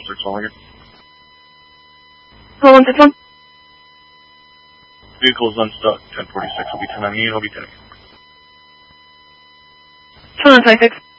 6 calling it. Hello, 161. Vehicle is unstuck. 1046 will be 1098. I'll be 10. 2126.